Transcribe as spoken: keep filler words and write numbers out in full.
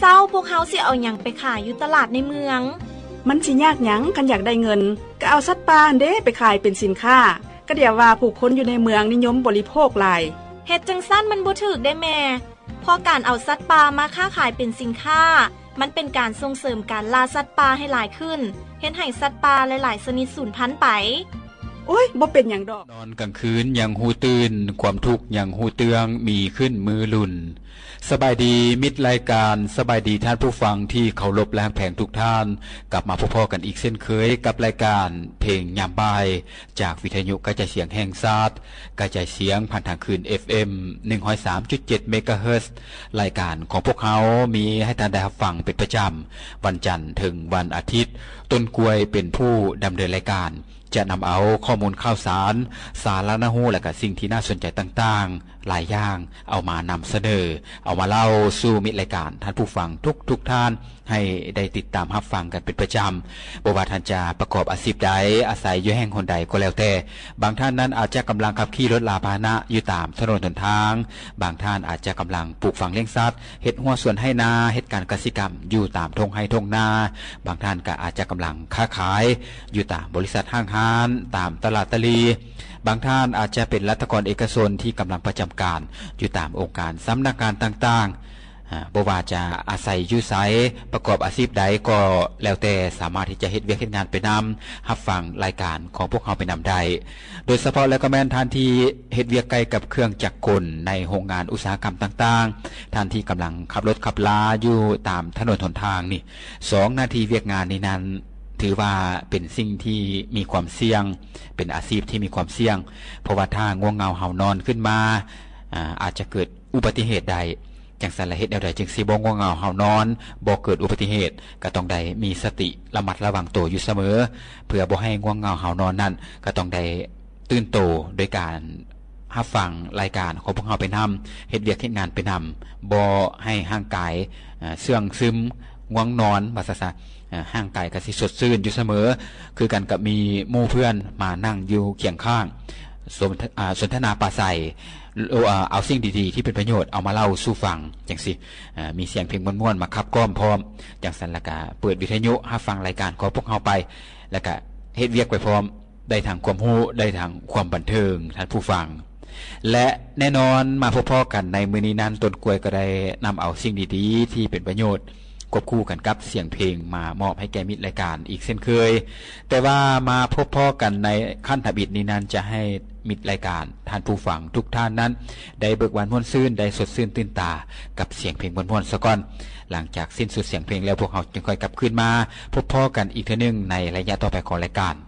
เศร้าพวกเขาสิเอาหยังไปขายอยู่ตลาดในเมืองมันสิยากหยังกันอยากได้เงินก็เอาสัตว์ป่าเด้ไปขายเป็นสินค้าก็เดี๋ยวว่าผู้คนอยู่ในเมืองนิยมบริโภคหลายเฮ็ดจังซั่นมันบ่ถูกได้แม่เพราะการเอาสัตว์ป่ามาค้าขายเป็นสินค้ามันเป็นการส่งเสริมการล่าสัตว์ป่าให้หลายขึ้นเฮ็ดให้สัตว์ป่าหลายๆชนิดสูญพันธุ์ไปโอ้ยบ่เป็นหยังดอกนอนกลางคืนยังหูตื่นความทุกข์ยังหูเตืองมีขึ้นมือลุ่นสบายดีมิตรรายการสบายดีท่านผู้ฟังที่เคารพและแผงทุกท่านกลับมาพบกันอีกเช่นเคยกับรายการเพลงยามบ่ายจากวิทยุกระจายเสียงแห่งชาติกระจายเสียงผ่านทางคลื่น เอฟ เอ็ม หนึ่งร้อยสามจุดเจ็ด เมกะเฮิรตซ์รายการของพวกเขามีให้ท่านได้รับฟังเป็นประจำวันจันทร์ถึงวันอาทิตย์ต้นกล้วยเป็นผู้ดำเนินรายการจะนำเอาข้อมูลข่าวสารสาระหูและก็สิ่งที่น่าสนใจต่างๆหลายอย่างเอามานำเสนอเอามาเล่าสู่มิตรรายการท่านผู้ฟังทุกทุกท่านให้ได้ติดตามรับฟังกันเป็นประจำบ่ว่าท่านจะประกอบอาชีพใดอาศัยอยู่แห่งหนใดก็แล้วแต่บางท่านนั้นอาจจะกำลังขับขี่รถลาพาหนะอยู่ตามถนนหนทางบางท่านอาจจะกำลังปลูกฝังเลี้ยงสัตว์เฮ็ดหัวสวนให้นาเฮ็ดการเกษตรกรรมอยู่ตามทงไร่ทงนาบางท่านก็อาจจะกำลังค้าขายอยู่ตามบริษัทห้างร้านตามตลาดตลีบางท่านอาจจะเป็นรัฐกรเอกชนที่กำลังประจำการอยู่ตามองค์การสำนักงานต่างๆบ่ว่าจะอาศัยอยู่ไสประกอบอาชีพใดก็แล้วแต่สามารถที่จะเฮ็ดเวียกเฮ็ดงานไปนำรับฟังรายการของพวกเราไปนำได้โดยเฉพาะแล้วก็แม่นท่านที่เฮ็ดเวียกใกล้กับเครื่องจักรกลในโรงงานอุตสาหกรรมต่างๆท่านที่กำลังขับรถขับลาอยู่ตามถนนหนทางนี่สองนาทีเวียกงานนี้นั้นถือว่าเป็นสิ่งที่มีความเสี่ยงเป็นอาชีพที่มีความเสี่ยงเพราะว่าถ้าง่วงเหงาเห่านอนขึ้นมาอ่าอาจจะเกิดอุบัติเหตุใดจังซั่นละเฮ็ดแนวใดจึงสิบ่ง่วงเหงาเห่านอนบ่เกิดอุบัติเหตุก็ต้องได้มีสติระมัดระวังตัวอยู่เสมอเพื่อบ่ให้ง่วงเหงาเห่านอนนั้นก็ต้องได้ตื่นโตโดยการรับฟังรายการของพวกเราไปนำเฮ็ดเวียกเฮ็ดงานไปนำบ่ให้ร่างกายเสื่องซึมง่วงนอนว่าซะห่างกายก็สิสดชื่นอยู่เสมอคือกันกับมีหมู่เพื่อนมานั่งอยู่เคียงข้างสนทนาปราศัยเอาสิ่งดีๆที่เป็นประโยชน์เอามาเล่าสู่ฟังจังซี่มีเสียงเพลงม่วนๆมาคับก้อมพร้อมจังซั่นแล้วก็เปิดวิทยุรับฟังรายการของพวกเฮาไปแล้วก็เฮ็ดเวียกไปพร้อมได้ทั้งความรู้ได้ทั้งความบันเทิงท่านผู้ฟังและแน่นอนมาพบๆกันในมื้อนี้นั้นต้นกล้วยก็ได้นำเอาสิ่งดีๆที่เป็นประโยชน์ควบคู่กันกับเสียงเพลงมามอบให้แก่มิตรรายการอีกเช่นเคยแต่ว่ามาพบพ่อกันในขั้นทบิดนี้นั้นจะให้มิตรรายการท่านผู้ฟังทุกท่านนั้นได้เบิกบานม่วนซื่นได้สดชื่นตื่นตากับเสียงเพลงม่วนๆซะก่อนหลังจากสิ้นสุดเสียงเพลงแล้วพวกเราจึงค่อยกลับคืนมาพบพ่อกันอีกเทื่อนึงในระยะต่อไปของรายการ